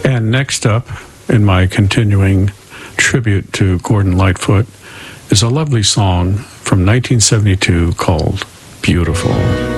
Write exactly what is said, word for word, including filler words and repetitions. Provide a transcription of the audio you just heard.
And next up, in my continuing tribute to Gordon Lightfoot, is a lovely song from nineteen seventy-two called Beautiful.